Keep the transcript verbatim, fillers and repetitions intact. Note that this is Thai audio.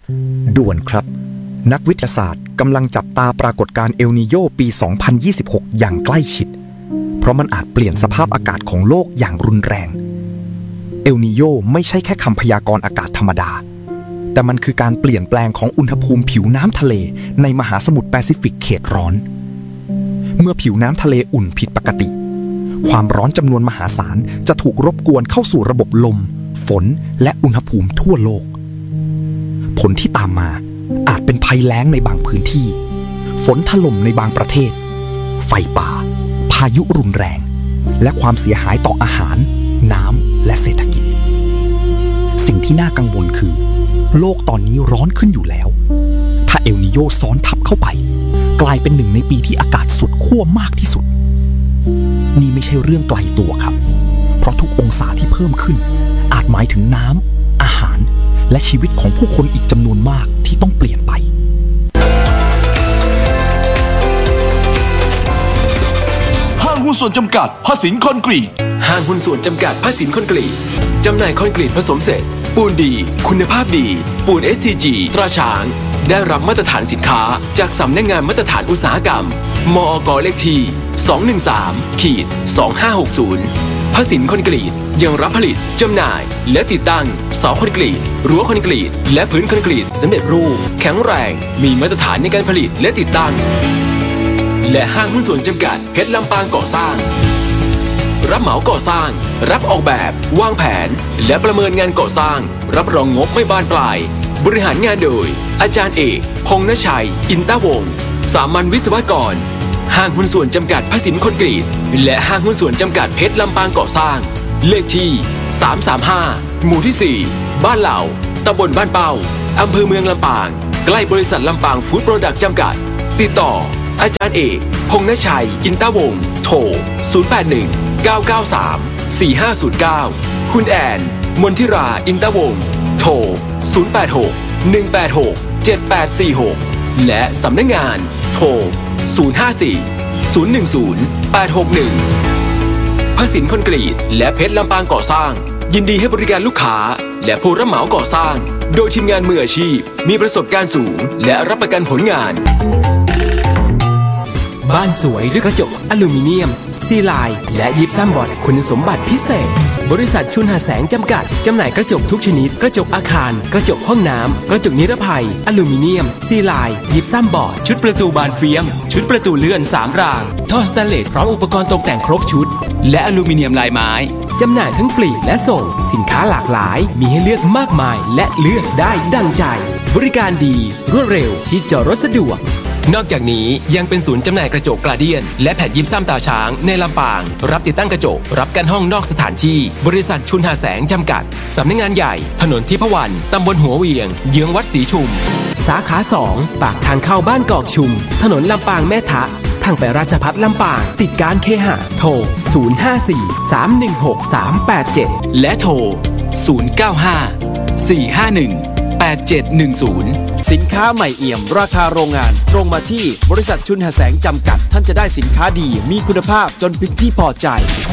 ด่วนครับนักวิทยาศาสตร์กำลังจับตาปรากฏการณ์เอลนีโญปี สองพันยี่สิบหก อย่างใกล้ชิดเพราะมันอาจเปลี่ยนสภาพอากาศของโลกอย่างรุนแรงเอลนีโญไม่ใช่แค่คำพยากรณ์อากาศธรรมดาแต่มันคือการเปลี่ยนแปลงของอุณหภูมิผิวน้ำทะเลในมหาสมุทรแปซิฟิกเขตร้อนเมื่อผิวน้ำทะเลอุ่นผิดปกติความร้อนจำนวนมหาศาลจะถูกรบกวนเข้าสู่ระบบลมฝนและอุณหภูมิทั่วโลกผลที่ตามมาอาจเป็นภัยแล้งในบางพื้นที่ฝนถล่มในบางประเทศไฟป่าพายุรุนแรงและความเสียหายต่ออาหารน้ำและเศรษฐกิจสิ่งที่น่ากังวลคือโลกตอนนี้ร้อนขึ้นอยู่แล้วถ้าเอลนีโญซ้อนทับเข้าไปกลายเป็นหนึ่งในปีที่อากาศสุดขั้วมากที่สุดนี่ไม่ใช่เรื่องไกลตัวครับเพราะทุกองศาที่เพิ่มขึ้นอาจหมายถึงน้ำอาหารและชีวิตของผู้คนอีกจำนวนมากที่ต้องเปลี่ยนไปห้างหุ้นส่วนจำกัดพสินคอนกรีตห้างหุ้นส่วนจำกัดพสินคอนกรีตจำหน่ายคอนกรีตผสมเสร็จปูนดีคุณภาพดีปูน เอส ซี จี ตราช้างได้รับมาตรฐานสินค้าจากสำนักงานมาตรฐานอุตสาหกรรมมอก.เลขที่ สองหนึ่งสาม สองห้าหกศูนย์ พสินคอนกรีตยังรับผลิตจำหน่ายและติดตั้งเสาคอนกรีตรั้วคอนกรีตและพื้นคอนกรีตสำเร็จรูปแข็งแรงมีมาตรฐานในการผลิตและติดตั้งและห้างหุ้นส่วนจำกัดเพชรลำปางก่อสร้างรับเหมาก่อสร้างรับออกแบบวางแผนและประเมินงานก่อสร้างรับรองงบไม่บานปลายบริหารงานโดยอาจารย์เอกพงษ์ณชัยอินตาวงศ์สามัญวิศวกรห้างหุ้นส่วนจำกัดพสินคอนกรีตและห้างหุ้นส่วนจำกัดเพชรลำปางก่อสร้างเลขที่สามสามห้าหมู่ที่สี่บ้านเหล่าตำบลบ้านเป้าอำเภอเมืองลำปางใกล้บริษัทลำปางฟู้ดโปรดักต์จำกัดติดต่ออาจารย์เอกพงษ์ณชัยอินตาวงศ์โทรศูนย์ แปด หนึ่ง เก้า เก้า สาม สี่ ห้า ศูนย์ เก้าคุณแอนมนทิราอินตาวงศ์โทรศูนย์ แปด หก หนึ่ง แปด หก เจ็ด แปด สี่ หกและสำนักงานโทรศูนย์ ห้า สี่ ศูนย์ หนึ่ง ศูนย์ แปด หก หนึ่งพสินคอนกรีตและเพชรลำปางก่อสร้างยินดีให้บริการลูกค้าและผู้รับเหมาก่อสร้างโดยทีมงานมืออาชีพมีประสบการณ์สูงและรับประกันผลงานบ้านสวยด้วยกระจกอลูมิเนียมซีไลน์และยิปซัมบอร์ดคุณสมบัติพิเศษบริษัทชุนหาแสงจำกัดจำหน่ายกระจกทุกชนิดกระจกอาคารกระจกห้องน้ำกระจกนิรภัยอลูมิเนียมซีไลน์ยิปซัมบอร์ดชุดประตูบานเฟียมชุดประตูเลื่อนสามรางท่อสแตนเลสพร้อมอุปกรณ์ตกแต่งครบชุดและอลูมิเนียมลายไม้จำหน่ายทั้งปลีกและส่งสินค้าหลากหลายมีให้เลือกมากมายและเลือกได้ดังใจบริการดีรวดเร็วที่จอดรถสะดวกนอกจากนี้ยังเป็นศูนย์จำหน่ายกระจกกลาเดียนและแผ่นยิปซัมตาช้างในลำปางรับติดตั้งกระจกรับกันห้องนอกสถานที่บริษัทชุนหาแสงจำกัดสำนักงานใหญ่ถนนทิพวรรณตำบลหัวเวียงเยื้องวัดศรีชุมสาขาสองปากทางเข้าบ้านกอกชุมถนนลำปางแม่ทะทางไปราชภัฏลำปางติดการเคหะโทรศูนย์ ห้า สี่ สาม หนึ่ง หก สาม แปด เจ็ดและโทรศูนย์ เก้า ห้า สี่ ห้า หนึ่ง แปด เจ็ด หนึ่ง ศูนย์สินค้าใหม่เอี่ยมราคาโรงงานตรงมาที่บริษัทชุนหาแสงจำกัดท่านจะได้สินค้าดีมีคุณภาพจนเป็นที่พอใจ